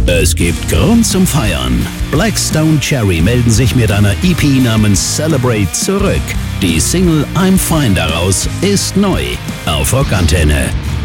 Es gibt Grund zum Feiern. Black Stone Cherry melden sich mit einer EP namens Celebrate zurück. Die Single I'm Fine daraus ist neu auf Rockantenne.